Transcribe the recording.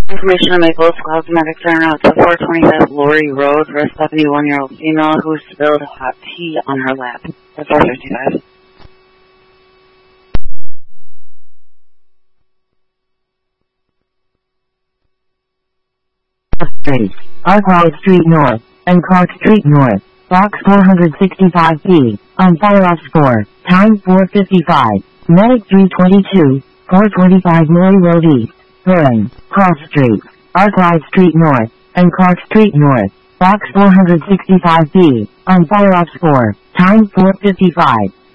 Information on Maples Cosmetics are out to 425 Lori Road for a 71-year-old female who spilled hot tea on her lap. That's 455. Street, Arkwright Street North, and Clark Street North, Box 465B, on fire off score, time 4:55, Medic 322, 425 Murray Road East, Burn, Cross Street, Arkwright Street North, and Clark Street North, Box 465B, on fire off score, time 4:55.